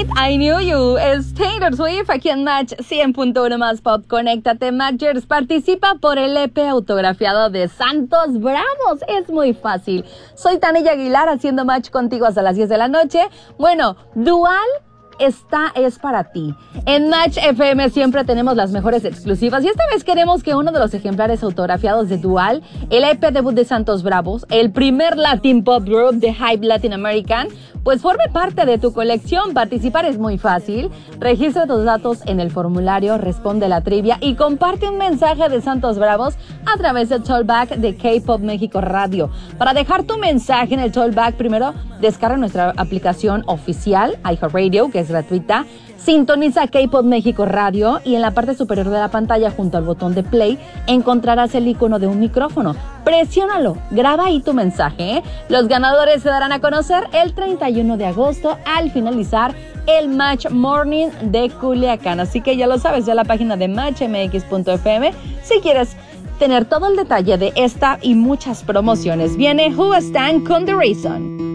I Knew You es Taylor Swift aquí en Match 100.1 más pop. Conéctate, Matchers. Participa por el EP autografiado de Santos Bravos. Es muy fácil. Soy Tania Aguilar haciendo match contigo hasta las 10 de la noche. Bueno, Dual. Esta es para ti. En Match FM siempre tenemos las mejores exclusivas y esta vez queremos que uno de los ejemplares autografiados de Dual, el EP debut de Santos Bravos, el primer Latin Pop Group de Hype Latin American, pues forme parte de tu colección. Participar es muy fácil. Registra tus datos en el formulario, responde la trivia y comparte un mensaje de Santos Bravos a través del Talkback de K-Pop México Radio. Para dejar tu mensaje en el Talkback, primero descarga nuestra aplicación oficial, iHeartRadio, que es gratuita. Sintoniza K-Pop México Radio y en la parte superior de la pantalla, junto al botón de play, encontrarás el icono de un micrófono. Presiónalo, graba ahí tu mensaje, ¿eh? Los ganadores se darán a conocer el 31 de agosto al finalizar el Match Morning de Culiacán. Así que ya lo sabes, ya la página de matchmx.fm si quieres tener todo el detalle de esta y muchas promociones. Viene Who Stand con The Reason.